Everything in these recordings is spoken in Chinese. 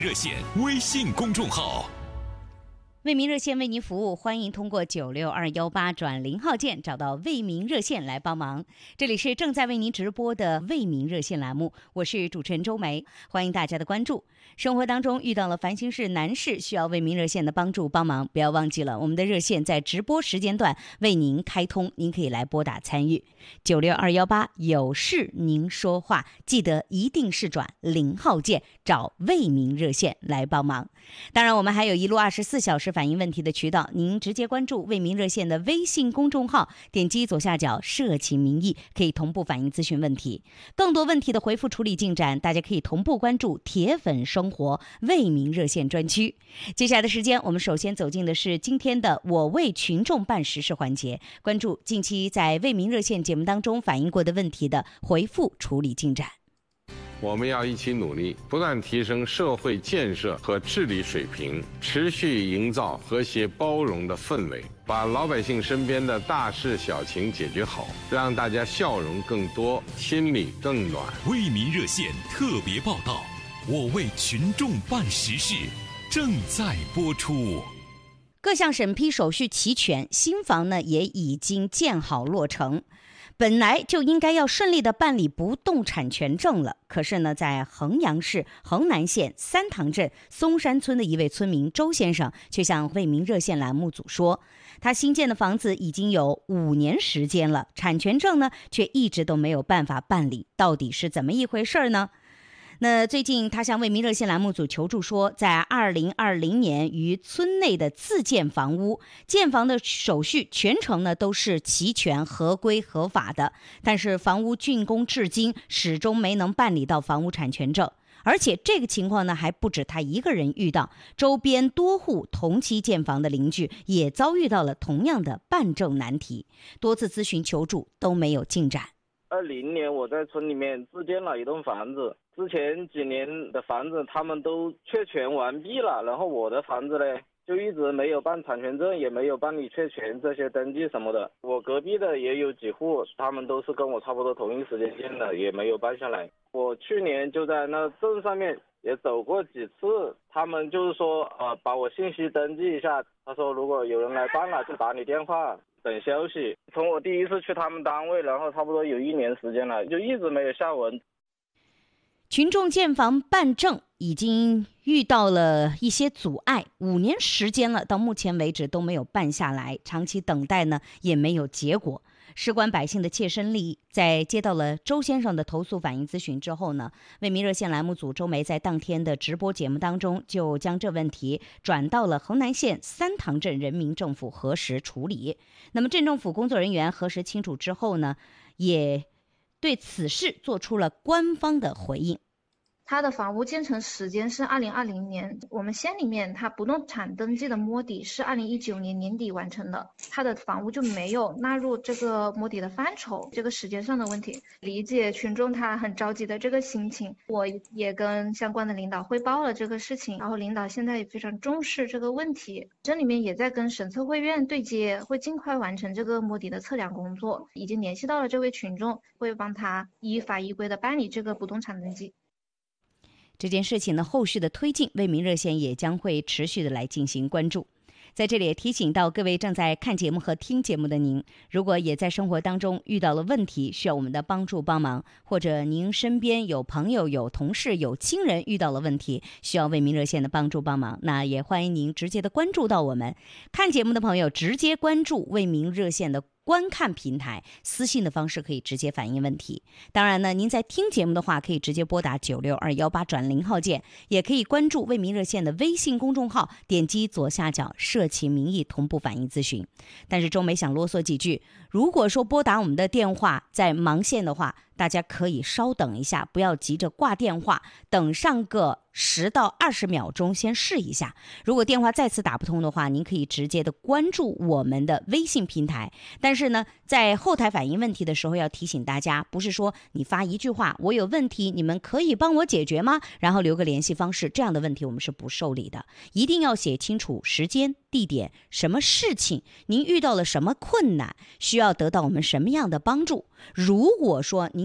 热线微信公众号。 为民热线为您服务，欢迎通过96218转0号键找到为民热线来帮忙。这里是正在为您直播的为民热线栏目，我是主持人周梅，欢迎大家的关注。生活当中遇到了烦心事难事，需要为民热线的帮助帮忙，不要忘记了我们的热线在直播时间段为您开通，您可以来拨打参与96218，有事您说话，记得一定是转0号键找为民热线来帮忙。当然我们还有一路24小时反映问题的渠道，您直接关注为民热线的微信公众号，点击左下角社情民意，可以同步反映咨询问题。更多问题的回复处理进展，大家可以同步关注铁粉生活为民热线专区。接下来的时间，我们首先走进的是今天的我为群众办实事环节，关注近期在为民热线节目当中反映过的问题的回复处理进展。 我们要一起努力，不断提升社会建设和治理水平，持续营造和谐包容的氛围，把老百姓身边的大事小情解决好，让大家笑容更多，心里更暖。 为民热线特别报道，我为群众办实事，正在播出。 各项审批手续齐全，新房呢也已经建好落成。本来就应该要顺利的办理不动产权证了，可是呢，在衡阳市衡南县三塘镇松山村的一位村民周先生却向为民热线栏目组说，他新建的房子已经有5年时间了，产权证呢却一直都没有办法办理，到底是怎么一回事呢？那最近他向为民热线栏目组求助说，在2020年于村内的自建房屋，建房的手续全程呢都是齐全、合规、合法的，但是房屋竣工至今始终没能办理到房屋产权证。而且这个情况呢还不止他一个人遇到，周边多户同期建房的邻居也遭遇到了同样的办证难题，多次咨询求助都没有进展。 20年我在村里面自建了一栋房子，之前几年的房子他们都确权完毕了，然后我的房子呢就一直没有办产权证，也没有办理确权这些登记什么的。我隔壁的也有几户，他们都是跟我差不多同一时间建的，也没有办下来。我去年就在那镇上面也走过几次，他们就是说把我信息登记一下，他说如果有人来办了就打你电话等消息。从我第一次去他们单位，然后差不多有1年时间了，就一直没有下文。 群众建房办证已经遇到了一些阻碍，5年时间了，到目前为止都没有办下来，长期等待呢也没有结果。事关百姓的切身利益，在接到了周先生的投诉反映咨询之后呢，为民热线栏目组周梅在当天的直播节目当中就将这问题转到了衡南县三塘镇人民政府核实处理。那么镇政府工作人员核实清楚之后呢，也对此事做出了官方的回应。 它的房屋建成时间是2020年，我们县里面它不动产登记的摸底是2019年年底完成的，它的房屋就没有纳入这个摸底的范畴，这个时间上的问题。理解群众他很着急的这个心情，我也跟相关的领导汇报了这个事情，然后领导现在也非常重视这个问题，这里面也在跟省测绘院对接，会尽快完成这个摸底的测量工作，已经联系到了这位群众，会帮他依法依规的办理这个不动产登记。 这件事情的后续的推进，为民热线也将会持续的来进行关注。在这里也提醒到各位正在看节目和听节目的您，如果也在生活当中遇到了问题，需要我们的帮助帮忙，或者您身边有朋友、有同事、有亲人遇到了问题，需要为民热线的帮助帮忙，那也欢迎您直接的关注到我们。看节目的朋友直接关注为民热线的观看平台，私信的方式可以直接反映问题。当然呢，您在听节目的话，可以直接拨打96218转0号键，也可以关注为民热线的微信公众号，点击左下角社情民意同步反映咨询。但是周梅想啰嗦几句，如果说拨打我们的电话在忙线的话，大家可以稍等一下，不要急着挂电话，等上个10到20秒钟先试一下。如果电话再次打不通的话，您可以直接的关注我们的微信平台。但是呢，在后台反映问题的时候要提醒大家，不是说你发一句话我有问题，你们可以帮我解决吗？然后留个联系方式，这样的问题我们是不受理的。一定要写清楚时间、地点、什么事情，您遇到了什么困难，需要得到我们什么样的帮助。如果说您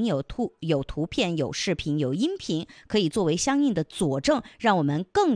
有图片、有视频、有音频，可以作为相应的佐证，让我们更